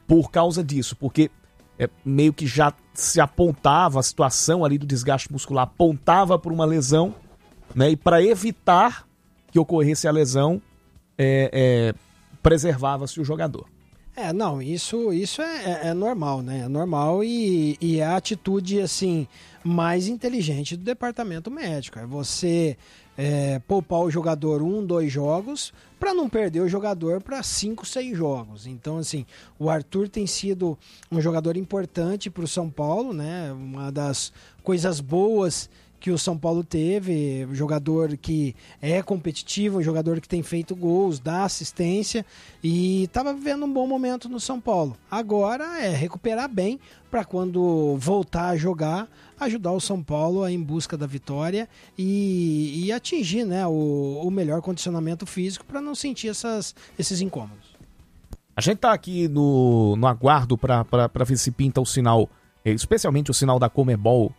por causa disso, porque meio que já se apontava a situação ali do desgaste muscular, apontava para uma lesão, né? E para evitar que ocorresse a lesão, preservava-se o jogador. Não, isso é normal, né? É normal e é a atitude, assim, mais inteligente do departamento médico. É você poupar o jogador 1-2 jogos para não perder o jogador para 5-6 jogos. Então, assim, o Arthur tem sido um jogador importante para o São Paulo, né? Uma das coisas boas que o São Paulo teve, um jogador que é competitivo, um jogador que tem feito gols, dá assistência e estava vivendo um bom momento no São Paulo. Agora é recuperar bem para quando voltar a jogar, ajudar o São Paulo a ir em busca da vitória e atingir, né, o melhor condicionamento físico para não sentir esses incômodos. A gente tá aqui no aguardo para ver se pinta o sinal, especialmente o sinal da Conmebol,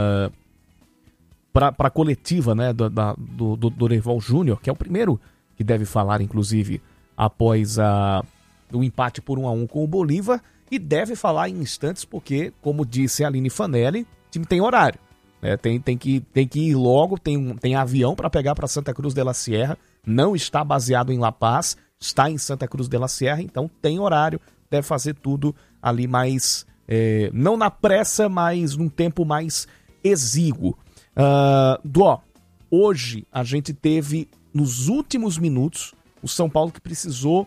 para a coletiva, né, do Dorival Júnior, que é o primeiro que deve falar, inclusive, após o empate por 1-1 com o Bolívar, e deve falar em instantes, porque, como disse a Aline Fanelli, o time tem horário, né, tem que ir logo, tem avião para pegar para Santa Cruz de la Sierra, não está baseado em La Paz, está em Santa Cruz de la Sierra, então tem horário, deve fazer tudo ali mais, não na pressa, mas num tempo mais exíguo. Hoje a gente teve, nos últimos minutos, o São Paulo que precisou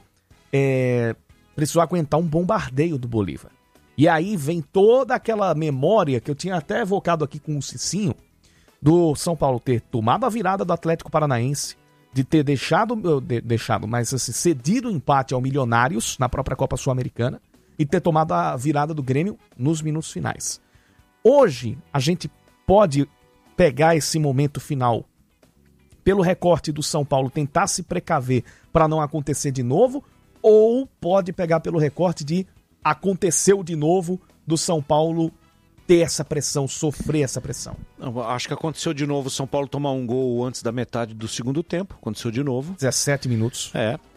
aguentar um bombardeio do Bolívar. E aí vem toda aquela memória que eu tinha até evocado aqui com o Cicinho, do São Paulo ter tomado a virada do Atlético Paranaense, de ter mas assim, cedido o empate ao Milionários na própria Copa Sul-Americana e ter tomado a virada do Grêmio nos minutos finais. Hoje a gente pode pegar esse momento final pelo recorte do São Paulo, tentar se precaver para não acontecer de novo, ou pode pegar pelo recorte de aconteceu de novo, do São Paulo ter essa pressão, sofrer essa pressão? Não, acho que aconteceu de novo o São Paulo tomar um gol antes da metade do segundo tempo, aconteceu de novo. 17 minutos.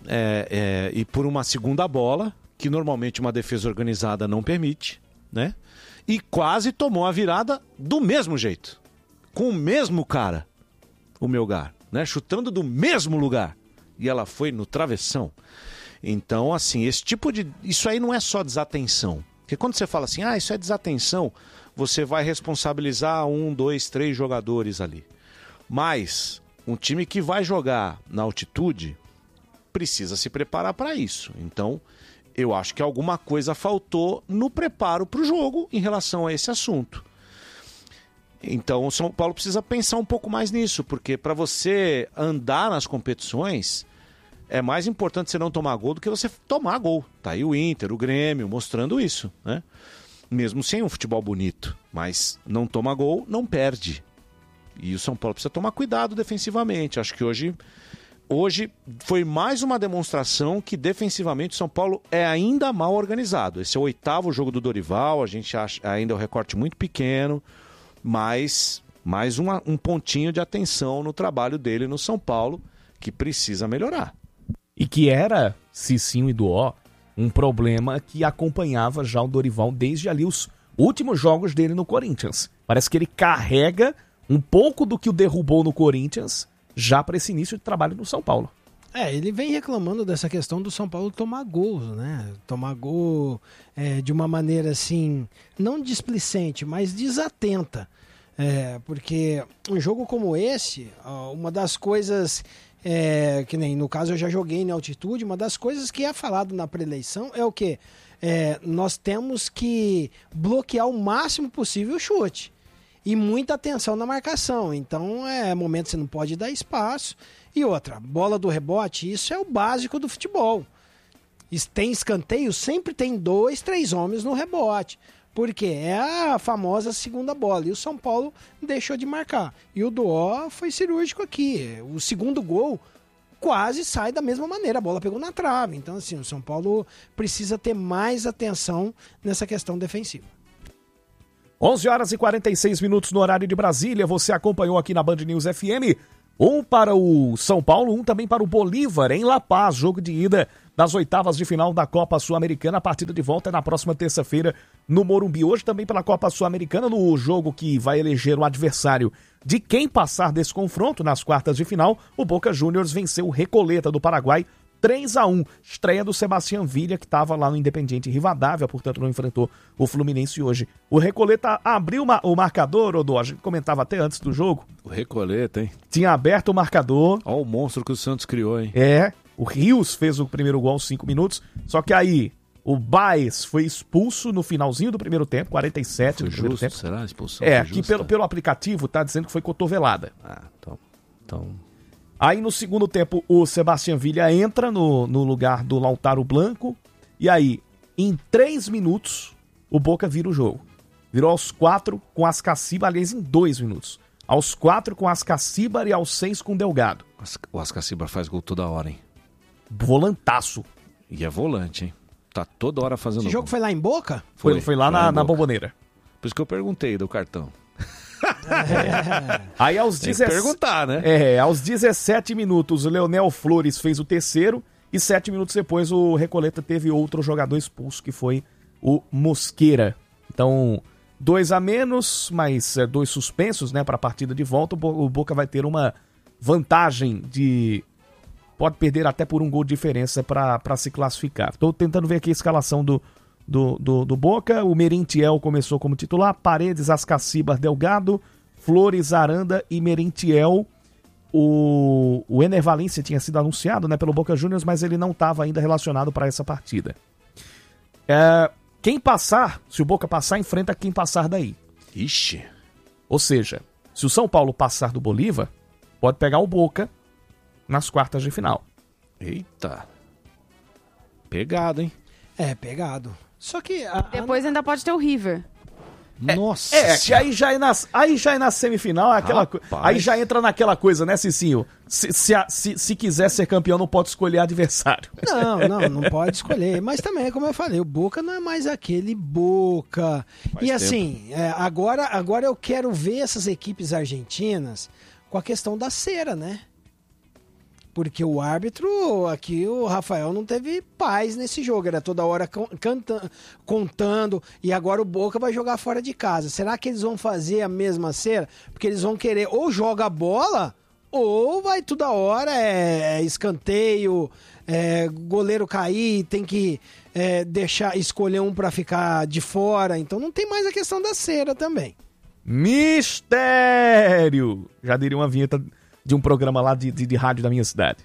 E por uma segunda bola, que normalmente uma defesa organizada não permite, né? E quase tomou a virada do mesmo jeito. Com o mesmo cara, o Melgar, né? Chutando do mesmo lugar. E ela foi no travessão. Então, assim, isso aí não é só desatenção. Porque quando você fala assim, isso é desatenção, você vai responsabilizar 1, 2, 3 jogadores ali. Mas um time que vai jogar na altitude precisa se preparar para isso. Então, eu acho que alguma coisa faltou no preparo para o jogo em relação a esse assunto. Então o São Paulo precisa pensar um pouco mais nisso, porque para você andar nas competições é mais importante você não tomar gol do que você tomar gol. Tá aí o Inter, o Grêmio mostrando isso, né? Mesmo sem um futebol bonito, mas não toma gol, não perde. E o São Paulo precisa tomar cuidado defensivamente. Acho que hoje foi mais uma demonstração que defensivamente o São Paulo é ainda mal organizado. Esse é o 8º jogo do Dorival, a gente acha ainda um recorte muito pequeno, mas mais um pontinho de atenção no trabalho dele no São Paulo, que precisa melhorar. E que era, Cicinho e Duó, um problema que acompanhava já o Dorival desde ali os últimos jogos dele no Corinthians. Parece que ele carrega um pouco do que o derrubou no Corinthians já para esse início de trabalho no São Paulo. Ele vem reclamando dessa questão do São Paulo tomar gols, né? Tomar gol de uma maneira assim, não displicente, mas desatenta. Porque um jogo como esse, uma das coisas, que nem no caso eu já joguei na altitude, uma das coisas que é falado na pré-eleição é o quê? Nós temos que bloquear o máximo possível o chute. E muita atenção na marcação. Então, momento que você não pode dar espaço. E outra, bola do rebote, isso é o básico do futebol. Tem escanteio, sempre tem 2, 3 homens no rebote. Porque é a famosa segunda bola. E o São Paulo deixou de marcar. E o Duó foi cirúrgico aqui. O segundo gol quase sai da mesma maneira. A bola pegou na trave. Então, assim, o São Paulo precisa ter mais atenção nessa questão defensiva. 11 horas e 46 minutos no horário de Brasília. Você acompanhou aqui na Band News FM Um para o São Paulo, um também para o Bolívar, em La Paz, jogo de ida das oitavas de final da Copa Sul-Americana. A partida de volta é na próxima terça-feira no Morumbi. Hoje também pela Copa Sul-Americana, no jogo que vai eleger o adversário de quem passar desse confronto nas quartas de final, o Boca Juniors venceu o Recoleta do Paraguai 3-1, estreia do Sebastián Villa, que estava lá no Independiente Rivadavia, portanto não enfrentou o Fluminense hoje. O Recoleta abriu o marcador, Odô, a gente comentava até antes do jogo. O Recoleta, hein? Tinha aberto o marcador. Olha o monstro que o Santos criou, hein? O Rios fez o primeiro gol aos 5 minutos, só que aí o Baez foi expulso no finalzinho do primeiro tempo, 47 foi do primeiro justo, tempo. Será a expulsão? Aqui pelo aplicativo tá dizendo que foi cotovelada. Então... Aí no segundo tempo o Sebastián Villa entra no lugar do Lautaro Blanco. E aí, em 3 minutos, o Boca vira o jogo. Virou aos 4 com Ascaciba, aliás, em 2 minutos. Aos 4 com Ascaciba e aos 6 com Delgado. O Ascaciba faz gol toda hora, hein? Volantaço. E é volante, hein? Tá toda hora fazendo gol. Esse jogo foi lá em Boca? Foi lá na Bomboneira. Por isso que eu perguntei do cartão. Aí aos 17... perguntar, né? Aos 17 minutos o Leonel Flores fez o terceiro e 7 minutos depois o Recoleta teve outro jogador expulso, que foi o Mosqueira. Então, 2 a menos, mas 2 suspensos, né, para a partida de volta. O Boca vai ter uma vantagem de... Pode perder até por um gol de diferença para se classificar. Estou tentando ver aqui a escalação do Boca. O Merentiel começou como titular, Paredes, Ascaciba, Delgado, Flores, Aranda e Merentiel. O Ener Valencia tinha sido anunciado, né, pelo Boca Juniors, mas ele não estava ainda relacionado para essa partida. Quem passar, se o Boca passar, enfrenta quem passar daí. Ixi. Ou seja, se o São Paulo passar do Bolívar, pode pegar o Boca nas quartas de final. Eita. Pegado, hein? Pegado. Só que... Depois ainda pode ter o River. Nossa. Que aí já é na semifinal, aí já entra naquela coisa, né, Cicinho? Se quiser ser campeão, não pode escolher adversário. Não pode escolher. Mas também, como eu falei, o Boca não é mais aquele Boca. Faz e assim, agora eu quero ver essas equipes argentinas com a questão da cera, né? Porque o árbitro, aqui o Rafael não teve paz nesse jogo, era toda hora contando, e agora o Boca vai jogar fora de casa. Será que eles vão fazer a mesma cera? Porque eles vão querer ou joga a bola, ou vai toda hora, escanteio, goleiro cair, tem que escolher um para ficar de fora, então não tem mais a questão da cera também. Mistério! Já diria uma vinheta de um programa lá de rádio da minha cidade.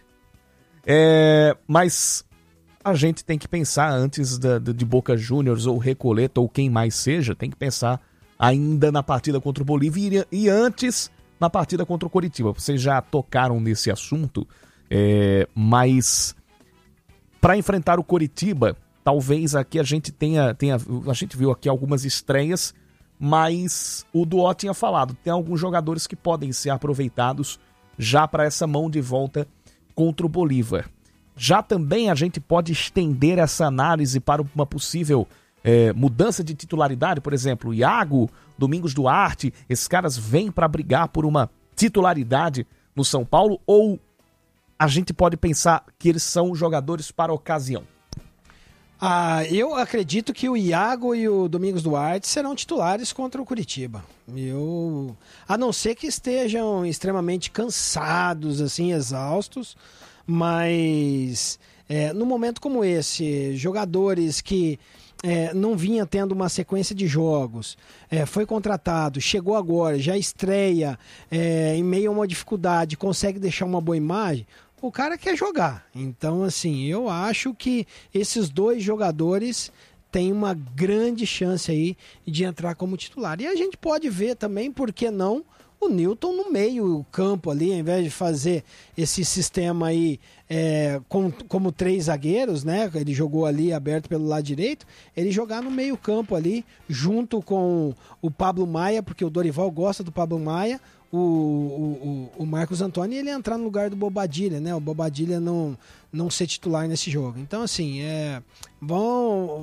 Mas a gente tem que pensar antes de Boca Juniors ou Recoleta ou quem mais seja, tem que pensar ainda na partida contra o Bolívia e antes na partida contra o Coritiba. Vocês já tocaram nesse assunto, mas para enfrentar o Coritiba, talvez aqui a gente a gente viu aqui algumas estreias, mas o Duó tinha falado, tem alguns jogadores que podem ser aproveitados já para essa mão de volta contra o Bolívar. Já também a gente pode estender essa análise para uma possível mudança de titularidade, por exemplo, Iago, Domingos Duarte, esses caras vêm para brigar por uma titularidade no São Paulo, ou a gente pode pensar que eles são jogadores para a ocasião? Eu acredito que o Iago e o Domingos Duarte serão titulares contra o Coritiba. A não ser que estejam extremamente cansados, assim, exaustos, mas num momento como esse, jogadores que não vinha tendo uma sequência de jogos, foi contratado, chegou agora, já estreia, em meio a uma dificuldade, consegue deixar uma boa imagem, o cara quer jogar. Então, assim, eu acho que esses dois jogadores têm uma grande chance aí de entrar como titular. E a gente pode ver também, por que não, o Newton no meio campo ali, ao invés de fazer esse sistema aí como 3 zagueiros, né? Ele jogou ali aberto pelo lado direito, ele jogar no meio campo ali, junto com o Pablo Maia, porque o Dorival gosta do Pablo Maia, o Marcos Antônio, ele entrar no lugar do Bobadilla, né? O Bobadilla não ser titular nesse jogo. Então, assim,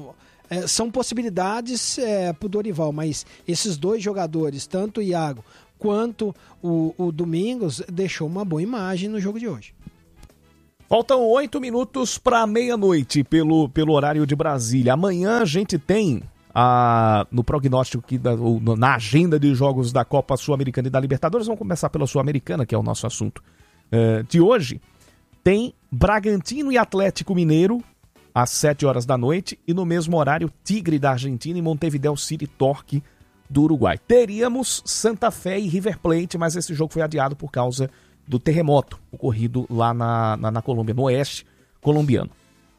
são possibilidades pro Dorival, mas esses dois jogadores, tanto o Iago quanto o Domingos deixou uma boa imagem no jogo de hoje. Faltam 8 minutos para meia-noite pelo horário de Brasília. Amanhã a gente tem, no prognóstico aqui, na agenda de jogos da Copa Sul-Americana e da Libertadores, vamos começar pela Sul-Americana, que é o nosso assunto de hoje. Tem Bragantino e Atlético Mineiro, às 7 horas da noite, e no mesmo horário, Tigre da Argentina e Montevideo City Torque do Uruguai. Teríamos Santa Fé e River Plate, mas esse jogo foi adiado por causa do terremoto ocorrido lá na Colômbia, no oeste colombiano.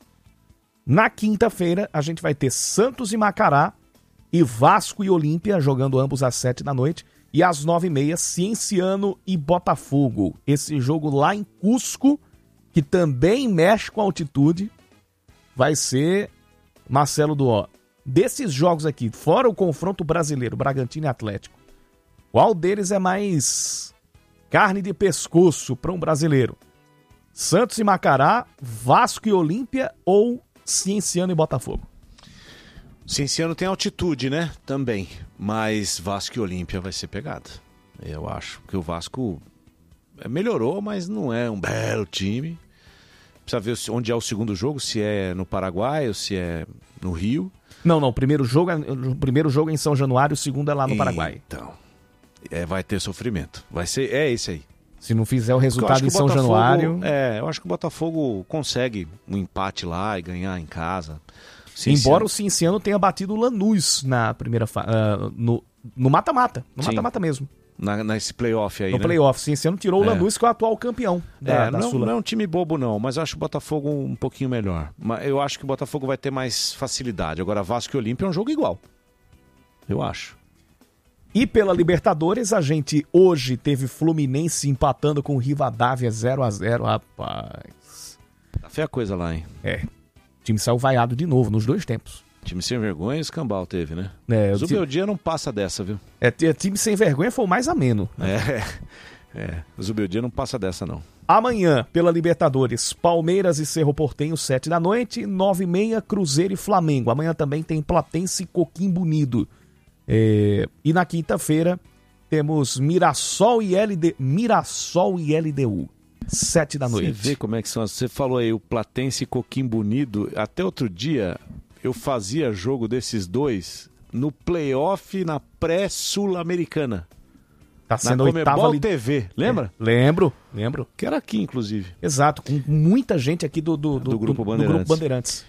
Na quinta-feira, a gente vai ter Santos e Macará e Vasco e Olímpia, jogando ambos às 7 da noite, e às 9h30, Cienciano e Botafogo. Esse jogo lá em Cusco, que também mexe com a altitude, vai ser, Marcelo Duó, desses jogos aqui, fora o confronto brasileiro, Bragantino e Atlético, qual deles é mais carne de pescoço para um brasileiro? Santos e Macará, Vasco e Olímpia ou Cienciano e Botafogo? Cienciano tem altitude, né? Também. Mas Vasco e Olímpia vai ser pegada. Eu acho. Porque o Vasco melhorou, mas não é um belo time. Precisa ver onde é o segundo jogo, se é no Paraguai ou se é no Rio. Não, o primeiro jogo é em São Januário, o segundo é lá no Paraguai. Então, vai ter sofrimento. É esse aí. Se não fizer o resultado em São Januário... eu acho que o Botafogo consegue um empate lá e ganhar em casa. Embora o Cienciano tenha batido o Lanús na primeira no mata-mata. No mata-mata mesmo. Nesse playoff aí, no playoff, sim. Esse ano tirou o Lanús, que é o atual campeão da Sula. Não é um time bobo, não, mas eu acho o Botafogo um pouquinho melhor. Eu acho que o Botafogo vai ter mais facilidade. Agora, Vasco e Olímpia é um jogo igual. Eu acho. E pela Libertadores, a gente hoje teve Fluminense empatando com o Rivadavia 0-0, rapaz. Tá feia a coisa lá, hein? O time saiu vaiado de novo, nos dois tempos. Time sem vergonha e escambau teve, né? O meu dia não passa dessa, viu? Time sem vergonha foi o mais ameno. O Zubeldia não passa dessa, não. Amanhã, pela Libertadores, Palmeiras e Cerro Porteño, 7 da noite, 9h30, Cruzeiro e Flamengo. Amanhã também tem Platense e Coquimbo Unido. E na quinta-feira, temos Mirassol e LDU. 7 da noite. Você vê como é que são. Você falou aí, o Platense e Coquimbo Unido. Até outro dia, eu fazia jogo desses dois no playoff na pré-sul-americana. Tá sendo na oitava Comebol TV, lembra? Lembro. Que era aqui, inclusive. Exato, com muita gente aqui do Grupo Bandeirantes.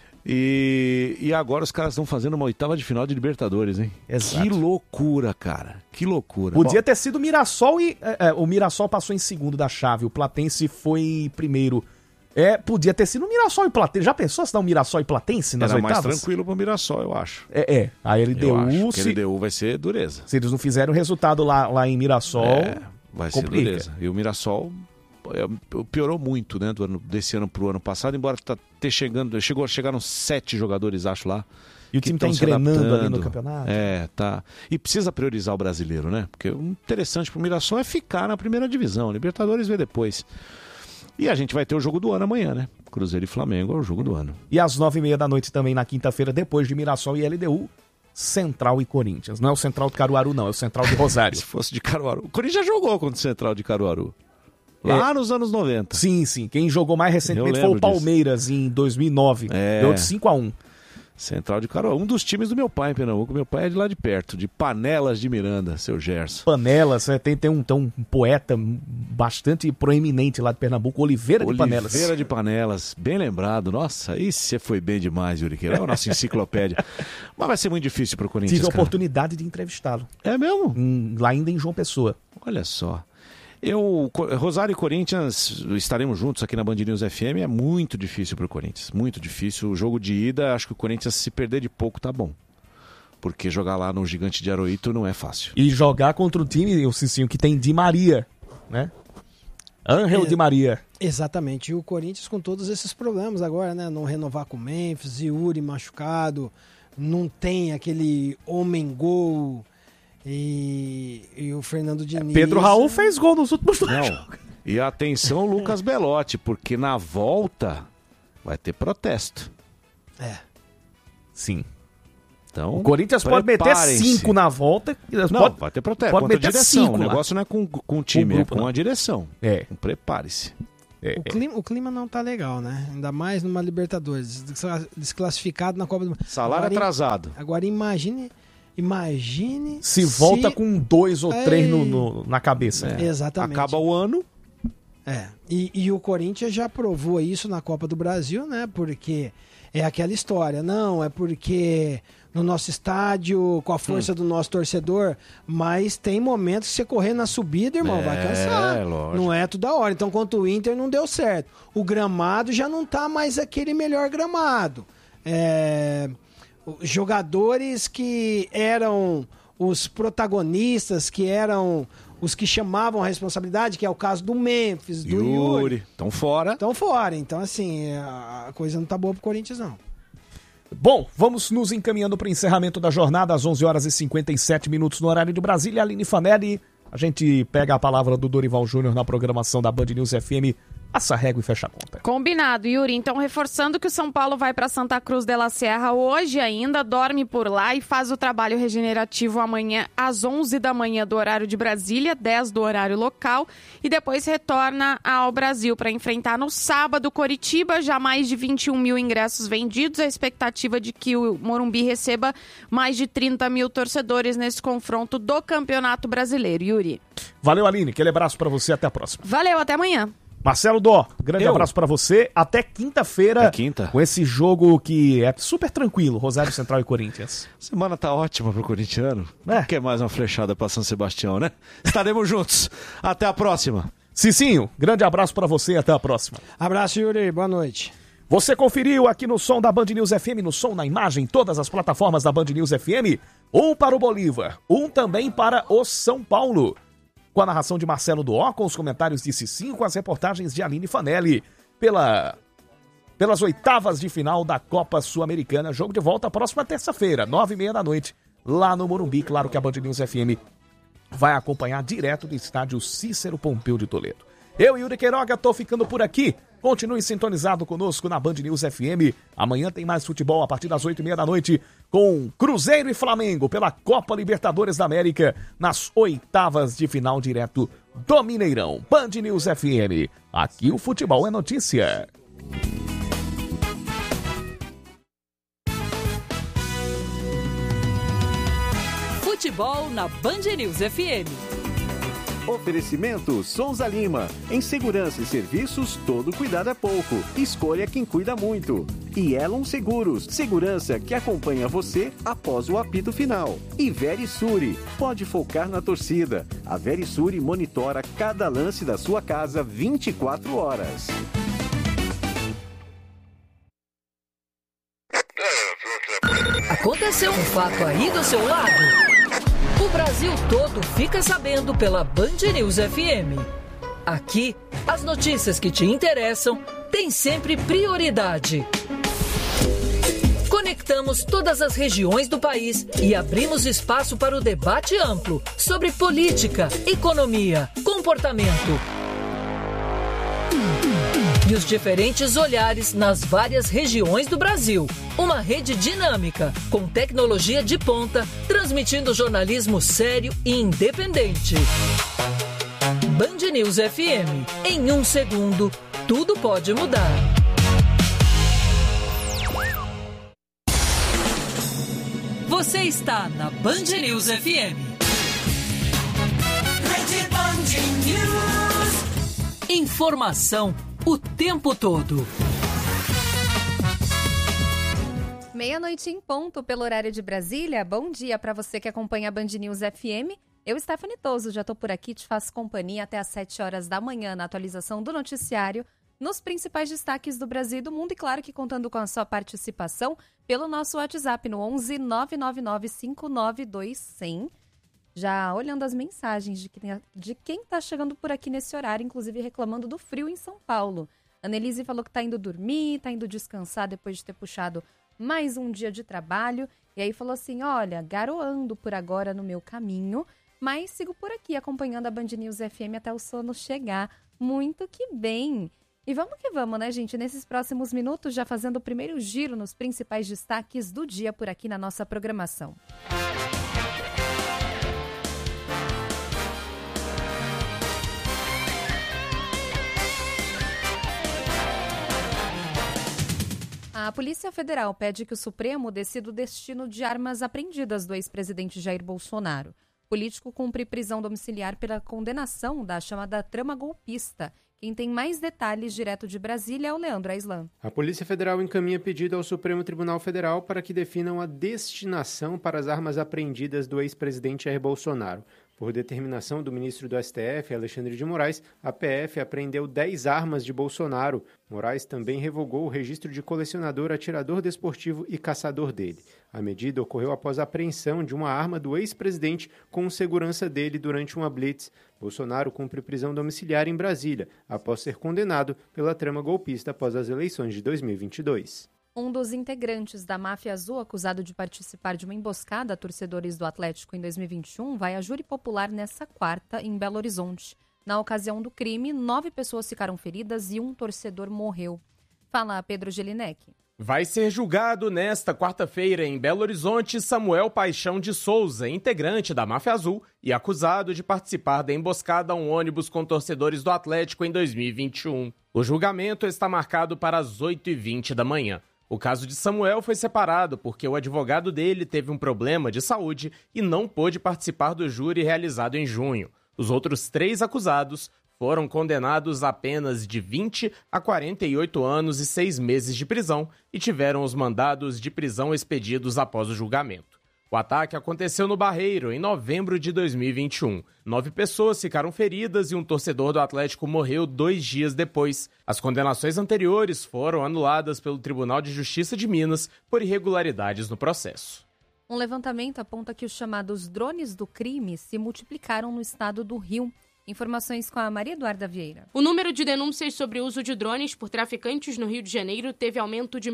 E agora os caras estão fazendo uma oitava de final de Libertadores, hein? Exato. Que loucura, cara. Que loucura. Podia ter sido o Mirassol e... o Mirassol passou em segundo da chave, o Platense foi primeiro. Podia ter sido o Mirassol e Platense. Já pensou se dá um Mirassol e Platense nas oitavas? Era mais tranquilo pro Mirassol, eu acho. A LDU... Eu acho que a LDU vai ser dureza. Se eles não fizerem o resultado lá em Mirassol, vai complica. ser dureza. E o Mirassol piorou muito, né, desse ano pro ano passado, embora chegou a chegar uns 7 jogadores, acho, lá. E o time tá engrenando ali no campeonato. Tá. E precisa priorizar o brasileiro, né? Porque o interessante pro Mirassol é ficar na primeira divisão. Libertadores vê depois. E a gente vai ter o jogo do ano amanhã, né? Cruzeiro e Flamengo é o jogo do ano. E às 9h30 da noite também, na quinta-feira, depois de Mirassol e LDU, Central e Corinthians. Não é o Central de Caruaru, não. É o Central de Rosário. Se fosse de Caruaru. O Corinthians já jogou contra o Central de Caruaru. Lá nos anos 90. Sim. Quem jogou mais recentemente foi o Palmeiras, em 2009. Deu de 5-1. Central de Caruaru. Um dos times do meu pai em Pernambuco. Meu pai é de lá de perto, de Panelas de Miranda, seu Gerson. Panelas, tem um poeta bastante proeminente lá de Pernambuco, Oliveira de Panelas. Oliveira de Panelas, bem lembrado. Nossa, aí você foi bem demais, Yuri. É a nossa enciclopédia. Mas vai ser muito difícil pro Corinthians. Tive a oportunidade de entrevistá-lo. É mesmo? Lá ainda em João Pessoa. Olha só. Rosário e Corinthians estaremos juntos aqui na Band News FM. É muito difícil para o Corinthians, muito difícil. O jogo de ida, acho que o Corinthians, se perder de pouco, tá bom. Porque jogar lá no Gigante de Aroito não é fácil. E jogar contra o time, o Cicinho, que tem Di Maria, né? Ángel Di Maria. Exatamente. E o Corinthians com todos esses problemas agora, né? Não renovar com o Memphis, Yuri machucado, não tem aquele homem-gol... E o Fernando Diniz... Pedro Raul fez gol nos últimos 2 jogos. E atenção, Lucas Belotti, porque na volta vai ter protesto. Sim. Então, O Corinthians pode meter 5 na volta. Não, vai ter protesto. Pode Contra a meter direção. 5 O negócio não é com o time, grupo, é com não. a direção. É. Então, prepare-se. O clima não tá legal, né? Ainda mais numa Libertadores. Desclassificado na Copa do Mundo. Salário atrasado. Agora imagine Se volta com 2 ou 3 na cabeça. Exatamente. Acaba o ano. E o Corinthians já provou isso na Copa do Brasil, né? Porque é aquela história. Não, é porque no nosso estádio, com a força do nosso torcedor, mas tem momentos que você correr na subida, irmão, vai cansar. Lógico. Não é toda hora. Então, contra o Inter não deu certo. O gramado já não tá mais aquele melhor gramado. Jogadores que eram os protagonistas, que eram os que chamavam a responsabilidade, que é o caso do Memphis, do Yuri. Estão fora. Então, assim, a coisa não tá boa pro Corinthians, não. Bom, vamos nos encaminhando para o encerramento da jornada às 11 horas e 57 minutos no horário de Brasília. Aline Fanelli, a gente pega a palavra do Dorival Júnior na programação da Band News FM. Passa a régua e fecha a conta. Combinado, Yuri. Então, reforçando que o São Paulo vai para Santa Cruz de la Sierra hoje ainda, dorme por lá e faz o trabalho regenerativo amanhã às 11 da manhã do horário de Brasília, 10 do horário local, e depois retorna ao Brasil para enfrentar no sábado Coritiba, já mais de 21 mil ingressos vendidos, a expectativa de que o Morumbi receba mais de 30 mil torcedores nesse confronto do Campeonato Brasileiro. Yuri. Valeu, Aline. Aquele abraço para você. Até a próxima. Valeu, até amanhã. Marcelo Dó, grande abraço pra você. Até quinta-feira. Com esse jogo que é super tranquilo, Rosário Central e Corinthians. Semana tá ótima pro corintiano. Quer mais uma flechada pra São Sebastião, né? Estaremos juntos. Até a próxima. Cicinho, grande abraço pra você e até a próxima. Abraço, Yuri. Boa noite. Você conferiu aqui no som da Band News FM, no som, na imagem, todas as plataformas da Band News FM. Um para o Bolívar, um também para o São Paulo. Com a narração de Marcelo Duó, com os comentários de Cicinho, com as reportagens de Aline Fanelli, pelas oitavas de final da Copa Sul-Americana. Jogo de volta próxima terça-feira, 9h30 da noite, lá no Morumbi. Claro que a Band News FM vai acompanhar direto do estádio Cícero Pompeu de Toledo. Eu, Yuri Queiroga, tô ficando por aqui. Continue sintonizado conosco na Band News FM. Amanhã tem mais futebol a partir das 8h30 da noite com Cruzeiro e Flamengo pela Copa Libertadores da América nas oitavas de final direto do Mineirão. Band News FM. Aqui o futebol é notícia. Futebol na Band News FM. Oferecimento Souza Lima. Em segurança e serviços, todo cuidado é pouco. Escolha quem cuida muito. E Elon Seguros. Segurança que acompanha você após o apito final. E Verisure. Pode focar na torcida. A Verisure monitora cada lance da sua casa 24 horas. Aconteceu um fato aí do seu lado? O Brasil todo fica sabendo pela Band News FM. Aqui, as notícias que te interessam têm sempre prioridade. Conectamos todas as regiões do país e abrimos espaço para o debate amplo sobre política, economia, comportamento e os diferentes olhares nas várias regiões do Brasil. Uma rede dinâmica, com tecnologia de ponta, transmitindo jornalismo sério e independente. Band News FM. Em 1 segundo, tudo pode mudar. Você está na Band News FM. Rede Band News. Informação o tempo todo. Meia-noite em ponto pelo horário de Brasília. Bom dia para você que acompanha a Band News FM. Eu, Stephanie Toso, já estou por aqui, te faço companhia até às 7 horas da manhã na atualização do noticiário, nos principais destaques do Brasil e do mundo e, claro, que contando com a sua participação pelo nosso WhatsApp no 11 999 592 100. Já olhando as mensagens de quem está chegando por aqui nesse horário, inclusive reclamando do frio em São Paulo. Annelise falou que está indo dormir, está indo descansar depois de ter puxado mais um dia de trabalho. E aí falou assim, olha, garoando por agora no meu caminho, mas sigo por aqui acompanhando a Band News FM até o sono chegar. Muito que bem! E vamos que vamos, né, gente? Nesses próximos minutos, já fazendo o primeiro giro nos principais destaques do dia por aqui na nossa programação. A Polícia Federal pede que o Supremo decida o destino de armas apreendidas do ex-presidente Jair Bolsonaro. O político cumpre prisão domiciliar pela condenação da chamada trama golpista. Quem tem mais detalhes direto de Brasília é o Leandro Aislan. A Polícia Federal encaminha pedido ao Supremo Tribunal Federal para que definam a destinação para as armas apreendidas do ex-presidente Jair Bolsonaro. Por determinação do ministro do STF, Alexandre de Moraes, a PF apreendeu 10 armas de Bolsonaro. Moraes também revogou o registro de colecionador, atirador desportivo e caçador dele. A medida ocorreu após a apreensão de uma arma do ex-presidente com segurança dele durante uma blitz. Bolsonaro cumpre prisão domiciliar em Brasília, após ser condenado pela trama golpista após as eleições de 2022. Um dos integrantes da Máfia Azul, acusado de participar de uma emboscada a torcedores do Atlético em 2021, vai a júri popular nesta quarta em Belo Horizonte. Na ocasião do crime, 9 pessoas ficaram feridas e um torcedor morreu. Fala Pedro Gelinek. Vai ser julgado nesta quarta-feira em Belo Horizonte Samuel Paixão de Souza, integrante da Máfia Azul e acusado de participar da emboscada a um ônibus com torcedores do Atlético em 2021. O julgamento está marcado para as 8h20 da manhã. O caso de Samuel foi separado porque o advogado dele teve um problema de saúde e não pôde participar do júri realizado em junho. Os outros 3 acusados foram condenados a apenas de 20 a 48 anos e 6 meses de prisão e tiveram os mandados de prisão expedidos após o julgamento. O ataque aconteceu no Barreiro, em novembro de 2021. 9 pessoas ficaram feridas e um torcedor do Atlético morreu 2 dias depois. As condenações anteriores foram anuladas pelo Tribunal de Justiça de Minas por irregularidades no processo. Um levantamento aponta que os chamados drones do crime se multiplicaram no estado do Rio. Informações com a Maria Eduarda Vieira. O número de denúncias sobre o uso de drones por traficantes no Rio de Janeiro teve aumento de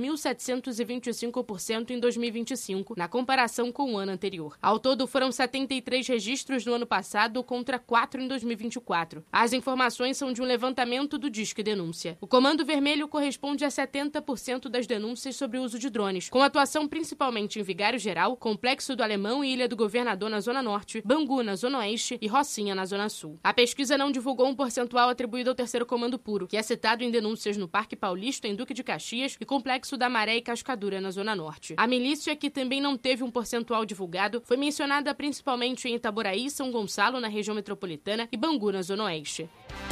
1.725% em 2025, na comparação com o ano anterior. Ao todo, foram 73 registros no ano passado contra 4 em 2024. As informações são de um levantamento do Disque Denúncia. O Comando Vermelho corresponde a 70% das denúncias sobre o uso de drones, com atuação principalmente em Vigário Geral, Complexo do Alemão e Ilha do Governador na Zona Norte, Bangu na Zona Oeste e Rocinha na Zona Sul. A pesquisa não divulgou um percentual atribuído ao Terceiro Comando Puro, que é citado em denúncias no Parque Paulista, em Duque de Caxias e Complexo da Maré e Cascadura, na Zona Norte. A milícia, que também não teve um percentual divulgado, foi mencionada principalmente em Itaboraí, São Gonçalo, na região metropolitana, e Bangu, na Zona Oeste.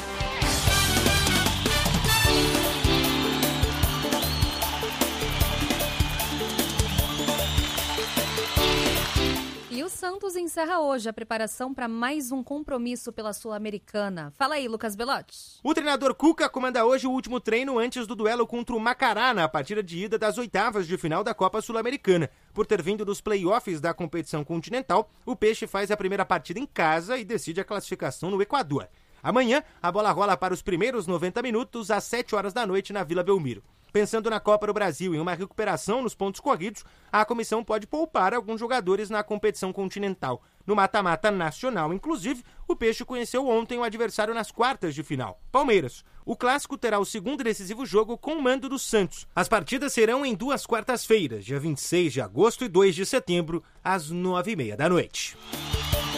E o Santos encerra hoje a preparação para mais um compromisso pela Sul-Americana. Fala aí, Lucas Belotti. O treinador Cuca comanda hoje o último treino antes do duelo contra o Macará na partida de ida das oitavas de final da Copa Sul-Americana. Por ter vindo dos play-offs da competição continental, o Peixe faz a primeira partida em casa e decide a classificação no Equador. Amanhã, a bola rola para os primeiros 90 minutos às 7 horas da noite na Vila Belmiro. Pensando na Copa do Brasil e em uma recuperação nos pontos corridos, a comissão pode poupar alguns jogadores na competição continental. No mata-mata nacional, inclusive, o Peixe conheceu ontem o adversário nas quartas de final, Palmeiras. O clássico terá o segundo e decisivo jogo com o mando do Santos. As partidas serão em 2 quartas-feiras, dia 26 de agosto e 2 de setembro, às 9h30 da noite.